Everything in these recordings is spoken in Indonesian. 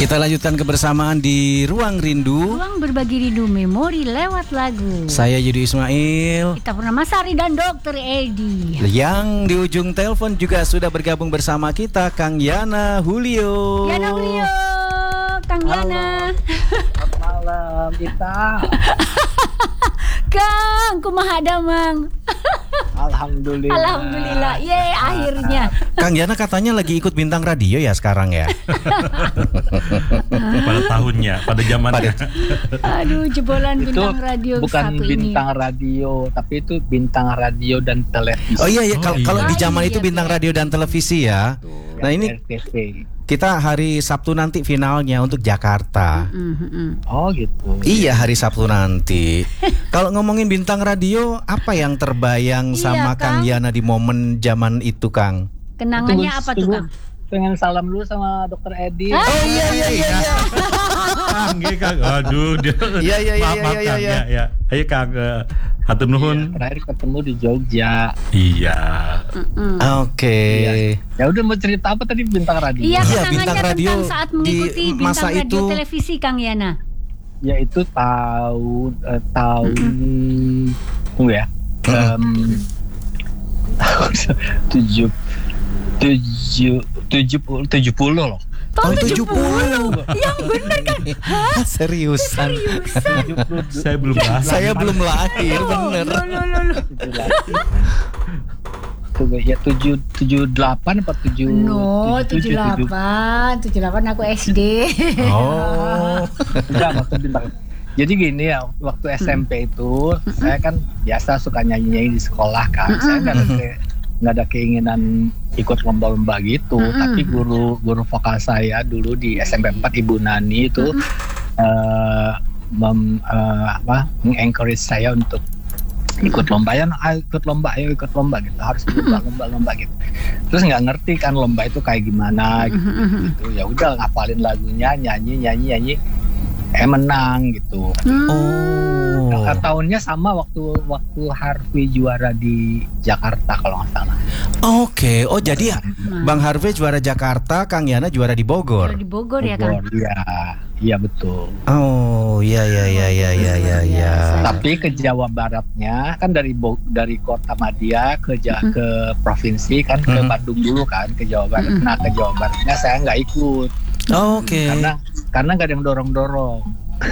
Kita lanjutkan kebersamaan di Ruang Rindu. Ruang berbagi rindu memori lewat lagu. Saya Yudi Ismail. Kita Purnamasari dan Dr. Edi. Yang di ujung telepon juga sudah bergabung bersama kita Kang Yana Julio. Yana Julio, Kang Yana. Selamat malam kita. Kang, kumaha damang. Alhamdulillah. Alhamdulillah, akhirnya. Kang Yana katanya lagi ikut bintang radio ya sekarang ya. Pada tahunnya, pada zamannya. Aduh, jebolan Itu bintang radio bukan satu bintang ini. radio, tapi itu bintang radio dan televisi. Oh iya, Oh, kalau iya. di zaman itu Iya, bintang iya. radio dan televisi ya. Nah ini RTV. kita hari Sabtu nanti finalnya untuk Jakarta. Oh gitu. Iya, hari Sabtu nanti. Kalau ngomongin bintang radio, apa yang terbayang Iya, sama Kang Kang. Yana di momen zaman itu, Kang? Kenangannya apa tuh, Kang? Pengen salam dulu sama Dr. Edi. Ah. Oh iya. Kang, iya, Kang. Aduh, dia. Iya, Maaf, iya. Kang. Ya. Ayo Kang, hatur nuhun. Terakhir ketemu di Jogja. Iya. Oke. Ya udah, mau cerita apa tadi bintang radio? Iya, Iya, kenangannya bintang radio tentang saat mengikuti di masa bintang radio itu. televisi, Kang Yana. Ya itu tahun tunggu ya. Tahun 70 loh. Tahun 70. 70. Yang bener kan? Seriusan. Saya belum bahas. Saya belum lahir, bener. Loh. Tunggu ya, 78 apa 7? No, 78 aku SD. Oh. Enggak, maksud bintang. Jadi gini ya, waktu SMP itu saya kan biasa suka nyanyi-nyanyi di sekolah kan. Saya nggak ada keinginan ikut lomba-lomba gitu, tapi guru vokal saya dulu di SMP 4 Ibu Nani itu mengencourage saya untuk ikut lomba ya, ayo ikut lomba gitu, harus ikut lomba gitu. Terus nggak ngerti kan lomba itu kayak gimana gitu. Ya udah ngapalin lagunya, nyanyi, menang gitu. Oh. Tahunnya sama waktu Harvey juara di Jakarta kalau nggak salah. Oke. Oh, jadi Bang Harvey juara Jakarta, Kang Yana juara di Bogor. Di Bogor ya, Kang. Iya betul. Oh, iya. Tapi ke Jawa Baratnya kan dari kota Madia ke provinsi kan ke Bandung dulu kan, ke Jawa Barat. Nah, ke Jawa Baratnya saya nggak ikut. Oke. Karena nggak ada yang dorong.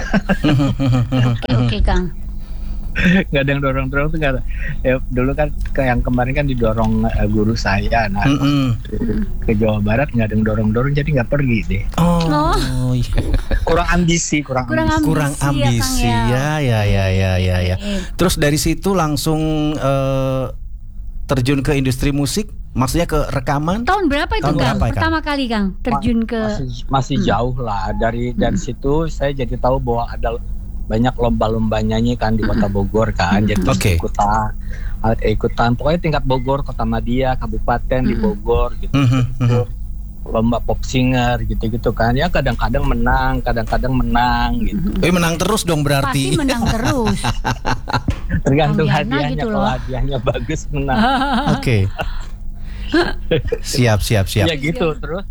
Oke, Kang. Nggak ada yang dorong tuh nggak ada. Ya, dulu kan yang kemarin kan didorong guru saya. Nah, ke Jawa Barat nggak ada yang dorong jadi nggak pergi deh. Oh. Kurang ambisi. Kurang Kang, ambisi ya. Terus dari situ langsung terjun ke industri musik, maksudnya ke rekaman. Tahun berapa itu, Tahun Kang? berapa, Kang? Pertama kali, Kang, terjun ke masih jauh lah dari situ saya jadi tahu bahwa ada banyak lomba-lomba nyanyi kan di Kota Bogor kan, jadi Oke. ikutan pokoknya tingkat Bogor, Kota Madia, kabupaten di Bogor gitu. Lomba pop singer gitu kan, ya kadang-kadang menang gitu. Menang terus dong berarti. Pasti menang terus. Tergantung Kang Yana hadiahnya, gitu kalau loh. hadiahnya bagus menang. Oke. Siap. Ya gitu. Terus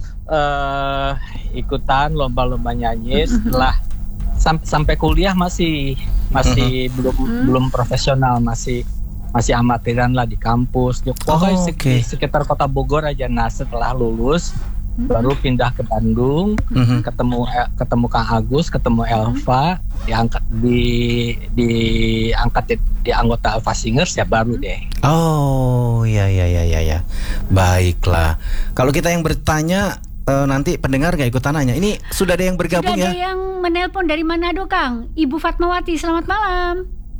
ikutan lomba-lomba nyanyi. Setelah sampai kuliah masih belum profesional, masih amatiran lah di kampus. Pokoknya di sekitar Kota Bogor aja. Nah, setelah lulus baru pindah ke Bandung, ketemu Kang Agus, ketemu Elva, diangkat di anggota Alpha Singers, ya baru deh. Oh, iya. Baiklah. Kalau kita yang bertanya, nanti pendengar nggak ikutan nanya. Ini sudah ada yang bergabung Sudah ya? ada yang menelpon dari Manado, Kang. Ibu Fatmawati, selamat malam.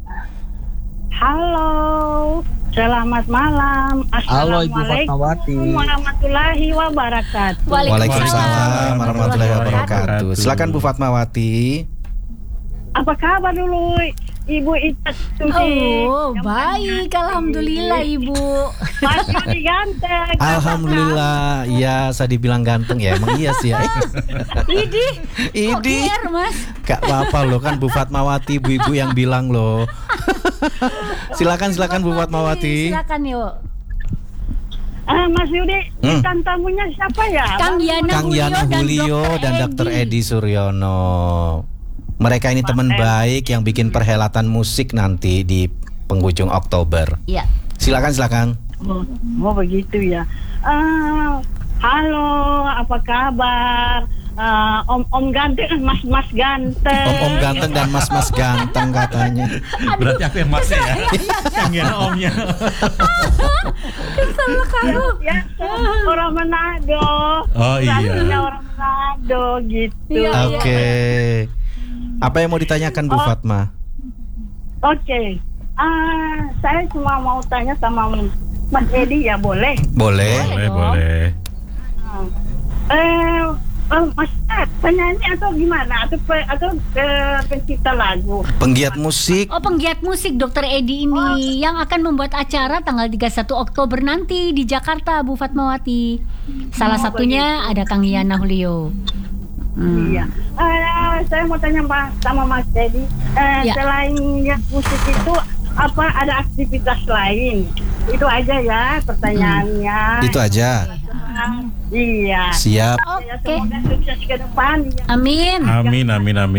Halo, selamat malam. Halo Ibu Fatmawati. Assalamualaikum warahmatullahi wabarakatuh. Waalaikumsalam warahmatullahi wabarakatuh. Silakan Bu Fatmawati. Apa kabar dulu Ibu Ita? Oh, baik, alhamdulillah Ibu. Mas Yudi ganteng. Alhamdulillah. Iya, saya dibilang ganteng ya. Emang iya sih ya. Idi. Kok Idi. GR, Mas? Gak apa-apa loh, kan Bu Fatmawati, ibu-ibu yang bilang loh. Silakan Bu Fatmawati. Silakan yuk. Mas Yudi, bintang tamunya siapa ya? Kang Yana Julio dan Dr. Edi Suryono. Mereka ini teman baik yang bikin perhelatan musik nanti di penghujung Oktober. Iya. Silakan. Oh begitu ya. Halo, apa kabar? Om ganteng, mas ganteng. Om ganteng dan mas ganteng katanya. Berarti aku yang masnya ya. Yang Yana omnya. Ya, orang Manado. Oh iya. Rasanya orang Manado gitu. Oke. Apa yang mau ditanyakan Bu Fatma? Oke. Saya cuma mau tanya sama Mas Edi ya, boleh? Boleh. Mas penyanyi atau gimana? Atau pencipta lagu? Penggiat musik. Oh, penggiat musik Dr. Edi ini yang akan membuat acara tanggal 31 Oktober nanti di Jakarta, Bu Fatmawati. Salah satunya ada Kang Yana Julio. Iya. Saya mau tanya sama Mas Edi. Selain musik itu, apa ada aktivitas lain? Itu aja ya pertanyaannya. Itu aja. Iya. Siap. Oke. Semoga sukses ke depan. Amin. Amin.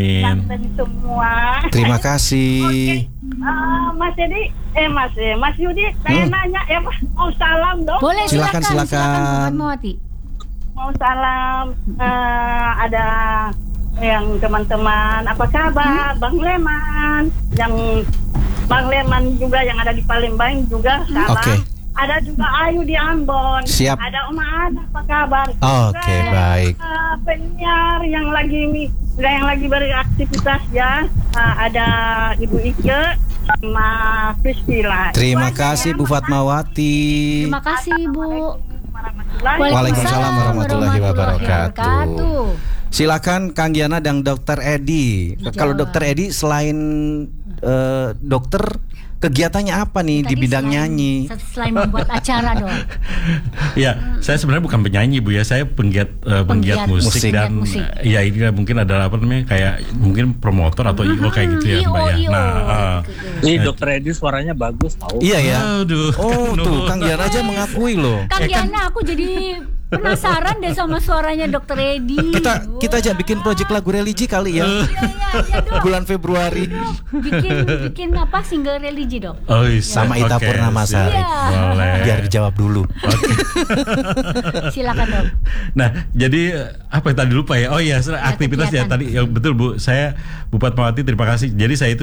Semua. Terima kasih. Mas Edi, Mas Yudi, saya nanya ya, mau salam dong. Boleh, Silakan. Bu Fatmawati. Mau salam, ada yang teman-teman, apa kabar? Bang Leman, Bang Leman juga yang ada di Palembang juga salam. Oke. Ada juga Ayu di Ambon. Siap. Ada Oma Ana, apa kabar? Oke, baik. Penyiar yang lagi beraktivitas ya, ada Ibu Ike sama Priscilla. Terima kasih Bu Fatmawati. Terima kasih, Bu. Waalaikumsalam warahmatullahi wabarakatuh. Silakan Kang Yana dan Dr. Edi. Kalau Dr. Edi selain dokter, kegiatannya apa nih di bidang nyanyi? Selain membuat acara dong. Ya, saya sebenarnya bukan penyanyi Bu ya, saya penggiat musik dan musik. ya ini mungkin adalah apa namanya kayak mungkin promotor atau IO kayak gitu ya Mbak ya. Ini Dr. Edi suaranya bagus tahu. Iya ya. Aduh. Oh tuh Kang Yana aja mengakui loh. Kang Yana, aku jadi penasaran deh sama suaranya Dr. Edi. Kita aja bikin project lagu religi kali ya. Iya dong. Bulan Februari. Bikin apa single religi dong. Oh, Sama Ita Purnamasari. Boleh. Biar dijawab dulu. Silakan dong. Nah, jadi apa yang tadi lupa ya? Oh iya, aktivitas ya tadi yang betul Bu. Saya Bu Fatmawati terima kasih. Jadi saya itu